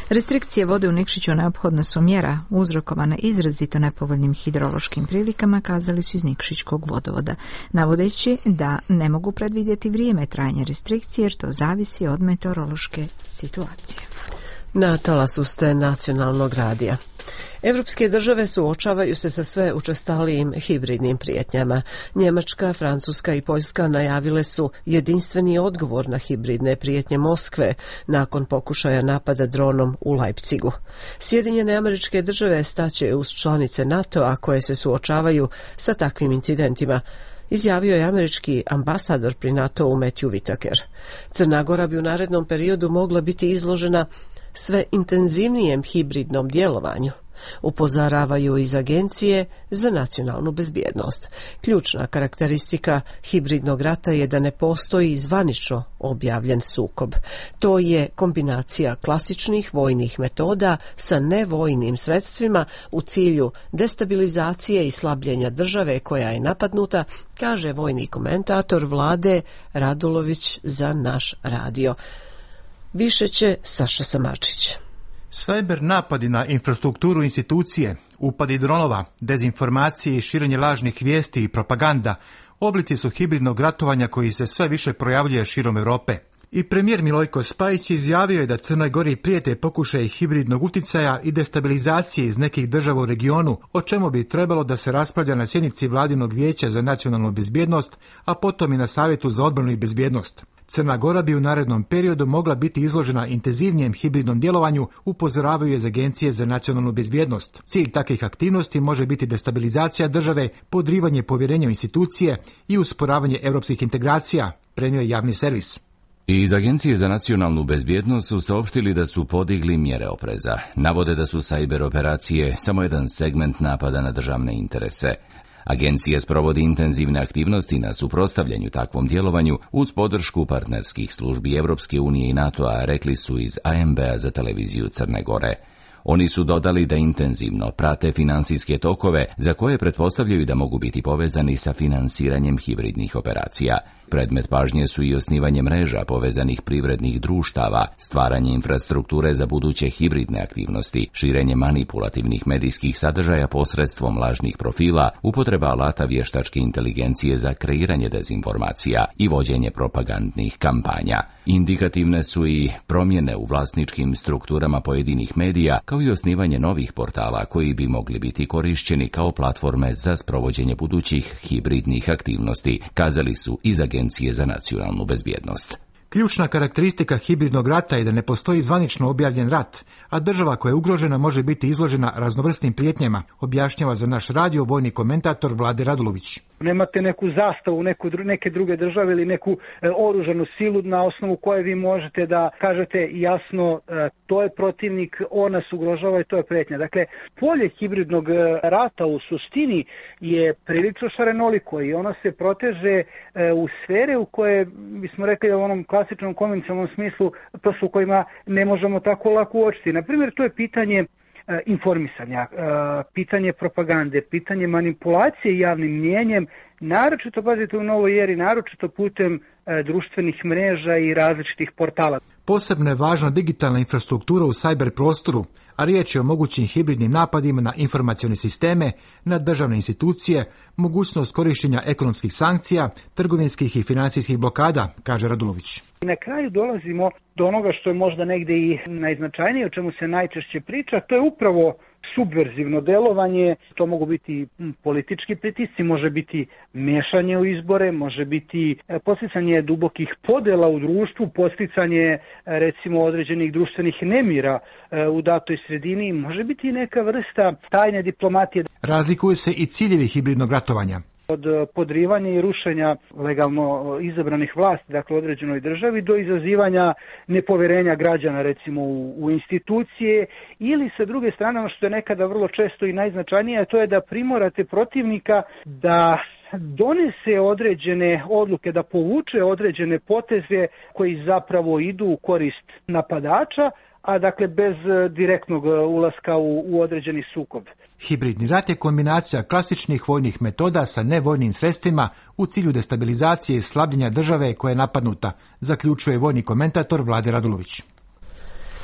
Restrikcije vode u Nikšiću neophodna su mjera uzrokovana izrazito nepovoljnim hidrološkim prilikama, kazali su iz Nikšićkog vodovoda, navodeći da ne mogu predvidjeti vrijeme trajanja restrikcije jer to zavisi od meteorološke situacije. Na talasu ste nacionalnog radija. Evropske države suočavaju se sa sve učestalijim hibridnim prijetnjama. Njemačka, Francuska i Poljska najavile su jedinstveni odgovor na hibridne prijetnje Moskve nakon pokušaja napada dronom u Leipzigu. Sjedinjene Američke Države staće uz članice NATO-a koje se suočavaju sa takvim incidentima, izjavio je američki ambasador pri NATO-u Matthew Whitaker. Crna Gora bi u narednom periodu mogla biti izložena sve intenzivnijem hibridnom djelovanju, upozoravaju iz Agencije za nacionalnu bezbjednost. Ključna karakteristika hibridnog rata je da ne postoji zvanično objavljen sukob. To je kombinacija klasičnih vojnih metoda sa nevojnim sredstvima u cilju destabilizacije i slabljenja države koja je napadnuta, kaže vojni komentator Vlade Radulović za naš radio. Više će Saša Samarčić. Cyber napadi na infrastrukturu institucije, upadi dronova, dezinformacije i širenje lažnih vijesti i propaganda oblici su hibridnog ratovanja koji se sve više projavljuje širom Europe. I premijer Milojko Spajić izjavio je da Crnoj Gori prijete pokušaj hibridnog uticaja i destabilizacije iz nekih država u regionu, o čemu bi trebalo da se raspravlja na sjednici Vladinog vijeća za nacionalnu bezbjednost, a potom i na Savjetu za odbranu i bezbjednost. Crna Gora bi u narednom periodu mogla biti izložena intenzivnijem hibridnom djelovanju, upozoravaju iz Agencije za nacionalnu bezbjednost. Cilj takvih aktivnosti može biti destabilizacija države, podrivanje povjerenja u institucije i usporavanje europskih integracija, prenio je javni servis. Iz Agencije za nacionalnu bezbjednost su saopštili da su podigli mjere opreza. Navode da su cyber operacije samo jedan segment napada na državne interese. Agencija sprovodi intenzivne aktivnosti na suprotstavljanju takvom djelovanju uz podršku partnerskih službi Europske unije i NATO-a, rekli su iz ANB-a za televiziju Crne Gore. Oni su dodali da intenzivno prate financijske tokove za koje pretpostavljaju da mogu biti povezani sa finansiranjem hibridnih operacija. Predmet pažnje su i osnivanje mreža povezanih privrednih društava, stvaranje infrastrukture za buduće hibridne aktivnosti, širenje manipulativnih medijskih sadržaja posredstvom lažnih profila, upotreba alata vještačke inteligencije za kreiranje dezinformacija i vođenje propagandnih kampanja. Indikativne su i promjene u vlasničkim strukturama pojedinih medija, kao i osnivanje novih portala koji bi mogli biti korišćeni kao platforme za sprovođenje budućih hibridnih aktivnosti, kazali su iz Agencije za nacionalnu bezbjednost. Ključna karakteristika hibridnog rata je da ne postoji zvanično objavljen rat, a država koja je ugrožena može biti izložena raznovrsnim prijetnjama, objašnjava za naš radio vojni komentator Vlade Radulović. Nemate neku zastavu neke druge države ili neku oružanu silu na osnovu koje vi možete da kažete jasno to je protivnik, on nas ugrožava i to je prijetnja. Dakle, polje hibridnog rata u suštini je prilično šarenoliko i ono se proteže u sfere u koje bismo rekli u onom klasičnom konvencionalnom smislu, to su u kojima ne možemo tako lako uočiti. Naprimjer, to je pitanje informisanja, pitanje propagande, pitanje manipulacije javnim mnijenjem, naročito, pazite, u novoj eri, naročito putem društvenih mreža i različitih portala. Posebno je važna digitalna infrastruktura u cyber prostoru, a riječ je o mogućim hibridnim napadima na informacione sisteme, na državne institucije, mogućnost korištenja ekonomskih sankcija, trgovinskih i financijskih blokada, kaže Radulović. I na kraju dolazimo do onoga što je možda negdje i najznačajnije, o čemu se najčešće priča, to je upravo subverzivno delovanje. To mogu biti politički pritisci, može biti miješanje u izbore, može biti posticanje dubokih podjela u društvu, posticanje recimo određenih društvenih nemira u datoj sredini, može biti i neka vrsta tajne diplomatije. Razlikuju se i ciljevi hibridnog ratovanja. Od podrivanja i rušenja legalno izabranih vlasti, dakle određenoj državi, do izazivanja nepovjerenja građana recimo u institucije, ili sa druge strane, ono što je nekada vrlo često i najznačajnije, to je da primorate protivnika da donese određene odluke, da povuče određene poteze koji zapravo idu u korist napadača, a dakle bez direktnog ulaska u određeni sukob. Hibridni rat je kombinacija klasičnih vojnih metoda sa nevojnim sredstvima u cilju destabilizacije i slabljenja države koja je napadnuta, zaključuje vojni komentator Vlade Radulović.